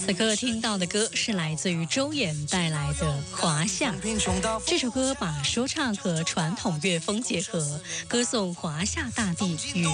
此刻听到的歌是来自于周衍带来的《华夏》。这首歌把说唱和传统乐风结合，歌颂华夏大地与